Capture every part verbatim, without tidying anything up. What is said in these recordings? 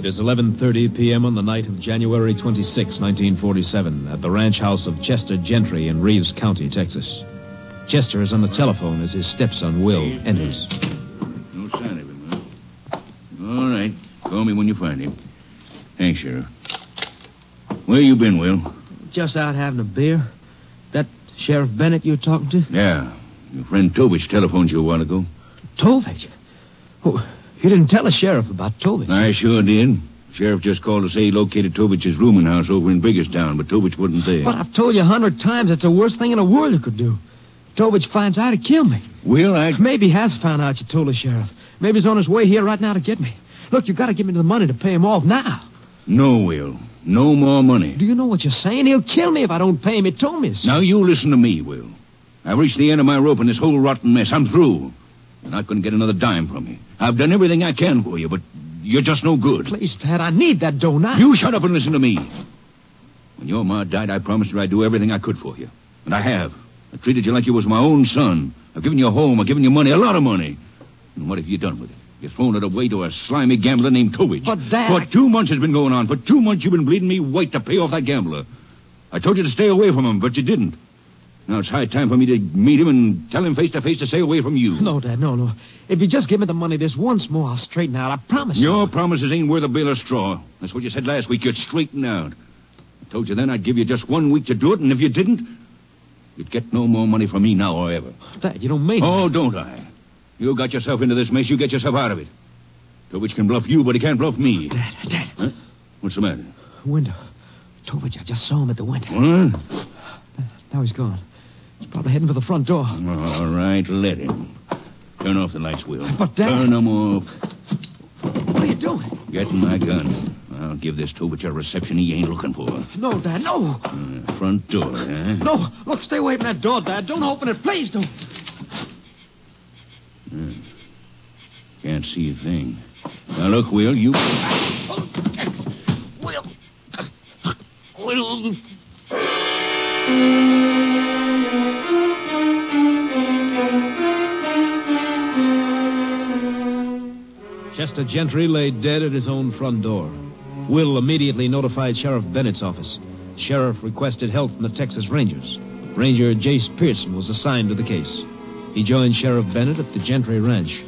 is eleven thirty p.m. on the night of January twenty-sixth, nineteen forty-seven, at the ranch house of Chester Gentry in Reeves County, Texas. Chester is on the telephone as his stepson, Will, enters. No sign of him, huh? All right. Call me when you find him. Thanks, Sheriff. Where you been, Will? Just out having a beer. That Sheriff Bennett you were talking to? Yeah. Your friend Tovich telephoned you a while ago. Tovich? Oh, you didn't tell the sheriff about Tovich. I sure did. Sheriff just called to say he located Tovich's rooming house over in Biggerstown, but Tovich wasn't there. But I've told you a hundred times it's the worst thing in the world you could do. Tovich finds out he'd kill me. Will, I... Maybe he has found out you told the sheriff. Maybe he's on his way here right now to get me. Look, you've got to give me the money to pay him off now. No, Will. No more money. Do you know what you're saying? He'll kill me if I don't pay him. He told me so. Now, you listen to me, Will. I've reached the end of my rope in this whole rotten mess. I'm through. You're not going to get another dime from me. I've done everything I can for you, but you're just no good. Please, Dad, I need that dough now. You shut up and listen to me. When your ma died, I promised her I'd do everything I could for you. And I have. I treated you like you was my own son. I've given you a home. I've given you money, a lot of money. And what have you done with it? You've thrown it away to a slimy gambler named Tovich. But, Dad... For two months it's been going on. For two months you've been bleeding me white to pay off that gambler. I told you to stay away from him, but you didn't. Now it's high time for me to meet him and tell him face to face to stay away from you. No, Dad, no, no. If you just give me the money this once more, I'll straighten out. I promise you. Your promises ain't worth a bale of straw. That's what you said last week. You'd straighten out. I told you then I'd give you just one week to do it, and if you didn't, you'd get no more money from me now or ever. Dad, you don't mean Oh, it. don't I? You got yourself into this mess. You get yourself out of it. Tovich can bluff you, but he can't bluff me. Dad, Dad. Huh? What's the matter? Window. Tovich, I just saw him at the window. What? Now he's gone. He's probably heading for the front door. All right, let him. Turn off the lights, Will. But, Dad... Turn them off. What are you doing? Getting my gun. I'll give this Tovich a reception he ain't looking for. No, Dad, no. Uh, front door, huh? No, look, stay away from that door, Dad. Don't open it. Please don't. Uh, can't see a thing. Now, look, Will, you... Will. Will. Chester Gentry lay dead at his own front door. Will immediately notified Sheriff Bennett's office. Sheriff requested help from the Texas Rangers. Ranger Jace Pearson was assigned to the case. He joined Sheriff Bennett at the Gentry Ranch.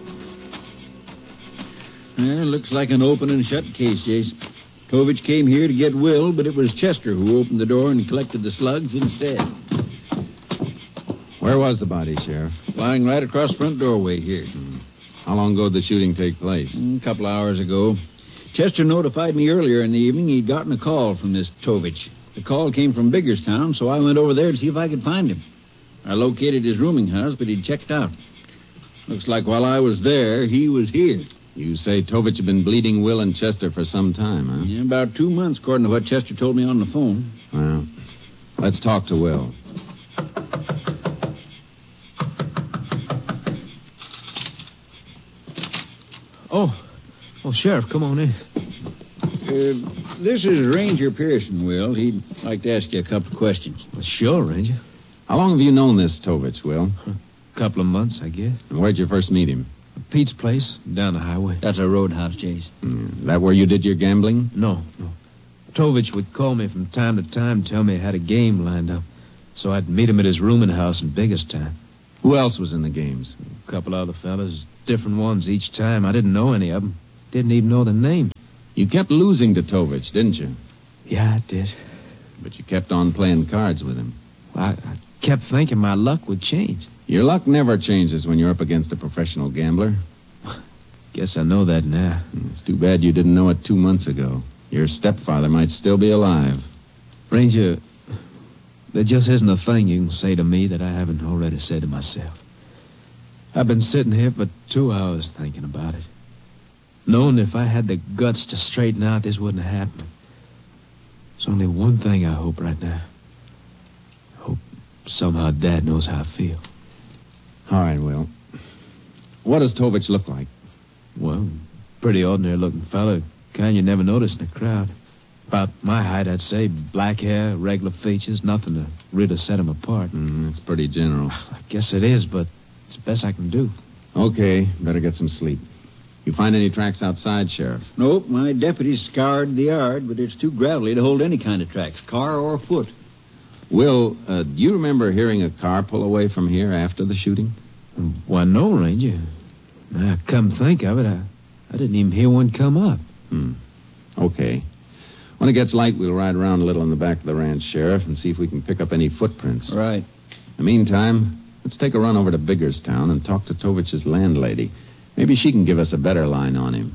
Yeah, looks like an open and shut case, Jace. Tovich came here to get Will, but it was Chester who opened the door and collected the slugs instead. Where was the body, Sheriff? Lying right across front doorway here. Hmm. How long ago did the shooting take place? A couple hours ago. Chester notified me earlier in the evening he'd gotten a call from this Tovich. The call came from Biggerstown, so I went over there to see if I could find him. I located his rooming house, but he'd checked out. Looks like while I was there, he was here. You say Tovich had been bleeding Will and Chester for some time, huh? Yeah, about two months, according to what Chester told me on the phone. Well, let's talk to Will. Oh. Oh, Sheriff, come on in. Uh, this is Ranger Pearson, Will. He'd like to ask you a couple of questions. Well, sure, Ranger. How long have you known this Tovich, Will? A couple of months, I guess. And where'd you first meet him? Pete's place, down the highway. That's a roadhouse, Jace. Mm, that where you did your gambling? No, no. Tovich would call me from time to time and tell me he had a game lined up. So I'd meet him at his rooming house in Biggerstown. Who else was in the games? A couple other fellas, different ones each time. I didn't know any of them. Didn't even know their names. You kept losing to Tovich, didn't you? Yeah, I did. But you kept on playing cards with him. Well, I, I kept thinking my luck would change. Your luck never changes when you're up against a professional gambler. Guess I know that now. It's too bad you didn't know it two months ago. Your stepfather might still be alive. Ranger, there just isn't a thing you can say to me that I haven't already said to myself. I've been sitting here for two hours thinking about it. Knowing if I had the guts to straighten out, this wouldn't happen. There's only one thing I hope right now. I hope somehow Dad knows how I feel. All right, Will. What does Tovich look like? Well, pretty ordinary-looking fella. Kind you never notice in a crowd. About my height, I'd say. Black hair, regular features, nothing to really set him apart. Mm, that's pretty general. I guess it is, but it's the best I can do. Okay, better get some sleep. You find any tracks outside, Sheriff? Nope, my deputies scoured the yard, but it's too gravelly to hold any kind of tracks, car or foot. Will, uh, do you remember hearing a car pull away from here after the shooting? Why, no, Ranger. Now, come think of it, I, I didn't even hear one come up. Hmm. Okay. When it gets light, we'll ride around a little in the back of the ranch, Sheriff, and see if we can pick up any footprints. Right. In the meantime, let's take a run over to Biggerstown and talk to Tovich's landlady. Maybe she can give us a better line on him.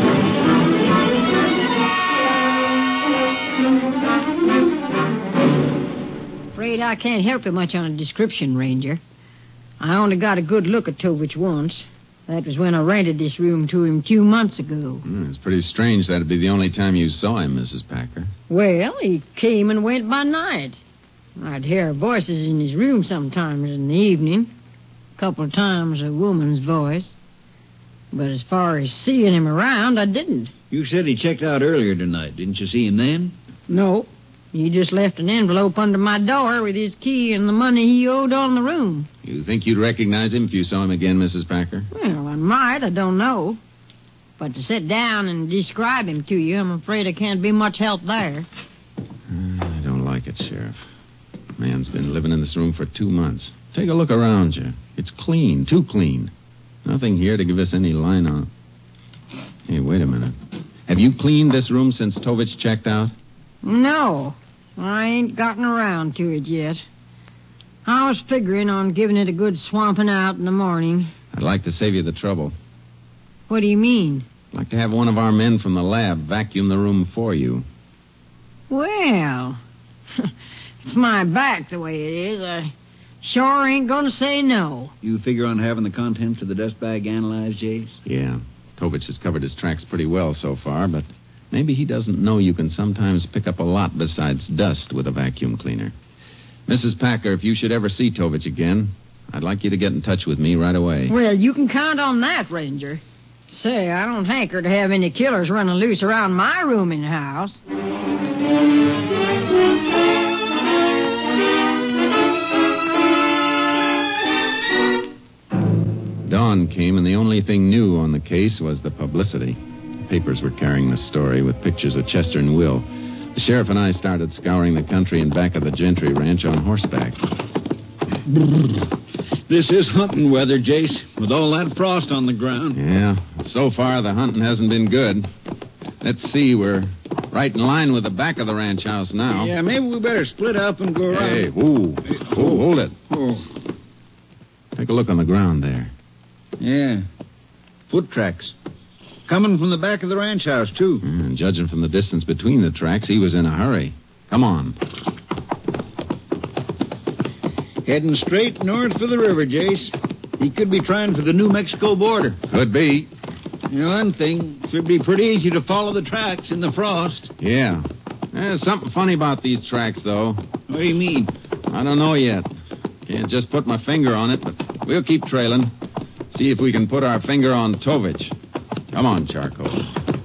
Afraid I can't help you much on a description, Ranger. I only got a good look at Tovich once. That was when I rented this room to him two months ago. Mm, it's pretty strange that'd be the only time you saw him, Missus Packer. Well, he came and went by night. I'd hear voices in his room sometimes in the evening. A couple of times a woman's voice. But as far as seeing him around, I didn't. You said he checked out earlier tonight. Didn't you see him then? No. He just left an envelope under my door with his key and the money he owed on the room. You think you'd recognize him if you saw him again, Missus Packer? Well, I might. I don't know. But to sit down and describe him to you, I'm afraid I can't be much help there. I don't like it, Sheriff. Man's been living in this room for two months. Take a look around you. It's clean, too clean. Nothing here to give us any line on. Hey, wait a minute. Have you cleaned this room since Tovich checked out? No, I ain't gotten around to it yet. I was figuring on giving it a good swamping out in the morning. I'd like to save you the trouble. What do you mean? I'd like to have one of our men from the lab vacuum the room for you. Well, it's my back the way it is. I sure ain't gonna say no. You figure on having the contents of the dust bag analyzed, Jace? Yeah. Tovich has covered his tracks pretty well so far, but maybe he doesn't know you can sometimes pick up a lot besides dust with a vacuum cleaner. Missus Packer, if you should ever see Tovich again, I'd like you to get in touch with me right away. Well, you can count on that, Ranger. Say, I don't hanker to have any killers running loose around my rooming house. Dawn came, and the only thing new on the case was the publicity. The papers were carrying the story with pictures of Chester and Will. The sheriff and I started scouring the country in back of the Gentry Ranch on horseback. This is hunting weather, Jace, with all that frost on the ground. Yeah, so far the hunting hasn't been good. Let's see, we're right in line with the back of the ranch house now. Yeah, maybe we better split up and go around. Hey, whoa, whoa, hold it. Oh. Take a look on the ground there. Yeah, foot tracks. Coming from the back of the ranch house, too. And judging from the distance between the tracks, he was in a hurry. Come on. Heading straight north for the river, Jace. He could be trying for the New Mexico border. Could be. You know, one thing, it should be pretty easy to follow the tracks in the frost. Yeah. There's something funny about these tracks, though. What do you mean? I don't know yet. Can't just put my finger on it, but we'll keep trailing. See if we can put our finger on Tovich. Come on, Charcoal.